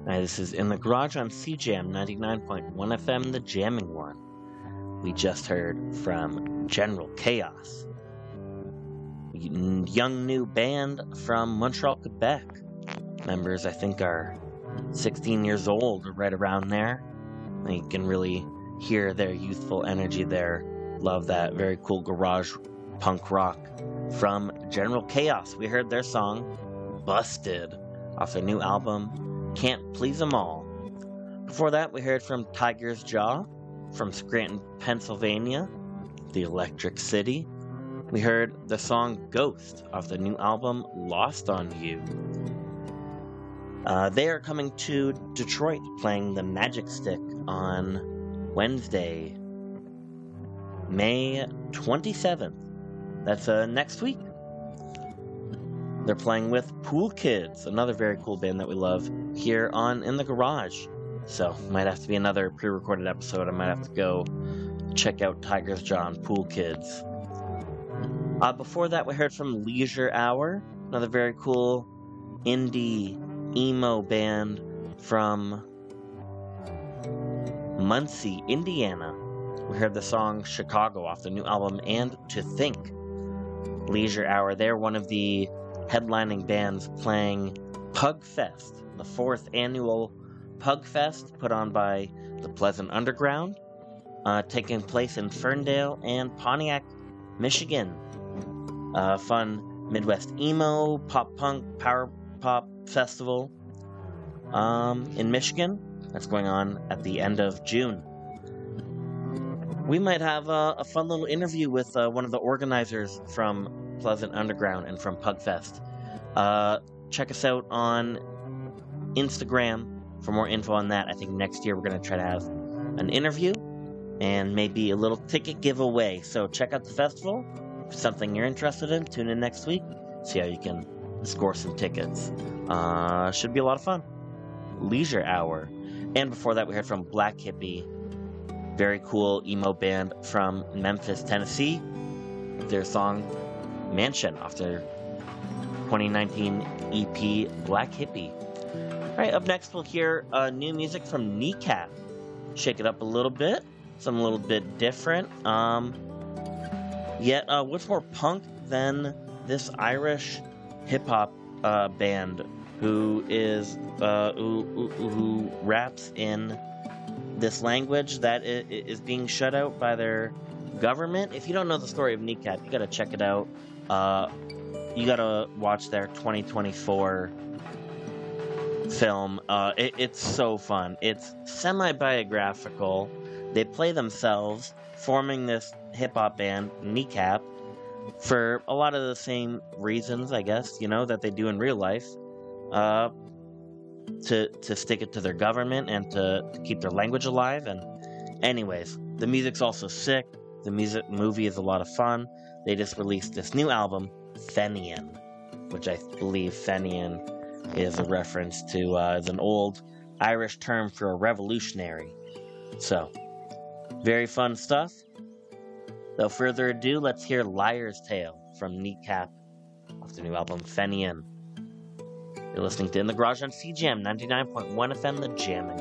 Hi, this is In the Garage on CJAM 99.1 FM, the jamming one. We just heard from General Chaos, young new band from Montreal, Quebec. Members, I think, are 16 years old, right around there. You can really hear their youthful energy there. Love that very cool garage punk rock from General Chaos. We heard their song, Busted, off their new album, Can't Please 'Em All. Before that, we heard from Tiger's Jaw from Scranton, Pennsylvania, the Electric City. We heard the song Ghost off the new album, Lost on You. They are coming to Detroit, playing the Magic Stick on Wednesday, May 27th. That's next week. They're playing with Pool Kids, another very cool band that we love here on In the Garage. So, might have to be another pre-recorded episode. I might have to go check out Tiger's Jaw and Pool Kids. Before that, we heard from Leisure Hour, another very cool indie emo band from Muncie, Indiana. We heard the song Chicago off the new album And to Think. Leisure Hour, they're one of the headlining bands playing Pug Fest, the 4th annual Pug Fest put on by the Pleasant Underground, taking place in Ferndale and Pontiac, Michigan. Fun Midwest emo, pop punk, power pop festival in Michigan. That's going on at the end of June. We might have a fun little interview with one of the organizers from Pleasant Underground and from Pugfest. Check us out on Instagram for more info on that. I think next year we're going to try to have an interview and maybe a little ticket giveaway. So check out the festival. If it's something you're interested in, tune in next week. See how you can score some tickets. Should be a lot of fun. Leisure Hour. And before that, we heard from Black Hippie, very cool emo band from Memphis, Tennessee. Their song Mansion off their 2019 EP Black Hippie. Alright, up next we'll hear new music from Kneecap. Shake it up a little bit. Something a little bit different. Yet, what's more punk than this Irish hip-hop band who raps in this language that is being shut out by their government. If you don't know the story of Kneecap, you gotta check it out. You gotta watch their 2024 film. It's so fun. It's semi-biographical. They play themselves forming this hip-hop band, Kneecap, for a lot of the same reasons, I guess, that they do in real life. To stick it to their government and to keep their language alive. And anyways, the music's also sick. The movie is a lot of fun. They just released this new album, Fenian, which I believe Fenian is a reference to is an old Irish term for a revolutionary. So, very fun stuff. Without further ado, let's hear Liar's Tale from Kneecap off the new album, Fenian. You're listening to In the Garage on CJAM 99.1 FM, the jamming.